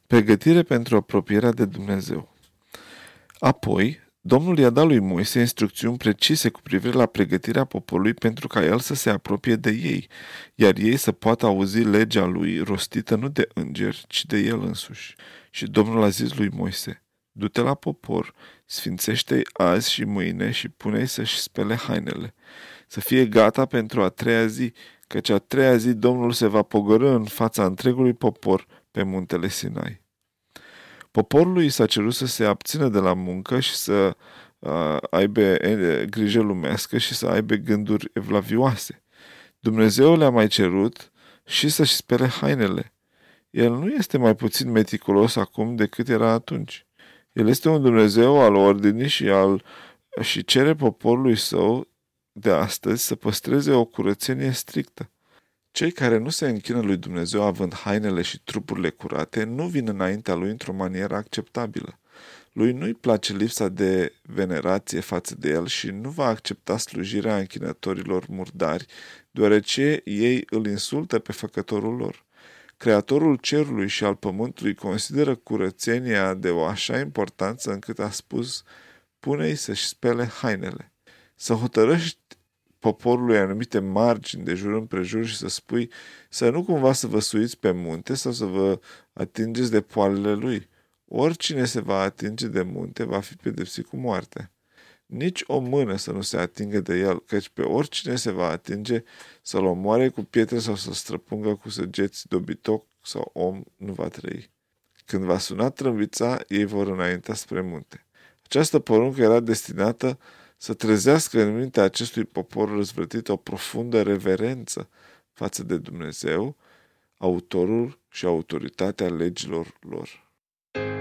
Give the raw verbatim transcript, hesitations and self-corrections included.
Pregătire pentru apropierea de Dumnezeu. Apoi, Domnul i-a dat lui Moise instrucțiuni precise cu privire la pregătirea poporului pentru ca el să se apropie de ei, iar ei să poată auzi legea lui rostită nu de îngeri, ci de el însuși. Și Domnul a zis lui Moise: du-te la popor, sfințește-i azi și mâine și pune-i să-și spele hainele, să fie gata pentru a treia zi, căci a treia zi Domnul se va pogorî în fața întregului popor pe muntele Sinai. Poporului s-a cerut să se abțină de la muncă și să uh, aibă e, grijă lumească și să aibă gânduri evlavioase. Dumnezeu le-a mai cerut și să-și spele hainele. El nu este mai puțin meticulos acum decât era atunci. El este un Dumnezeu al ordinii și, al, și cere poporului său de astăzi să păstreze o curățenie strictă. Cei care nu se închină lui Dumnezeu având hainele și trupurile curate nu vin înaintea lui într-o manieră acceptabilă. Lui nu-i place lipsa de venerație față de el și nu va accepta slujirea închinătorilor murdari, deoarece ei îl insultă pe făcătorul lor. Creatorul cerului și al pământului consideră curățenia de o așa importanță încât a spus: pune-i să-și spele hainele. Să hotărăști poporului anumite margini de jur împrejur și să spui să nu cumva să vă suiți pe munte sau să vă atingeți de poalele lui. Oricine se va atinge de munte va fi pedepsit cu moarte. Nici o mână să nu se atingă de el, căci pe oricine se va atinge să-l omoare cu pietre sau să-l străpungă cu săgeți, dobitoc sau om nu va trăi. Când va suna trâmbița, ei vor înainta spre munte. Această poruncă era destinată să trezească în mintea acestui popor răzvrătit o profundă reverență față de Dumnezeu, autorul și autoritatea legilor lor.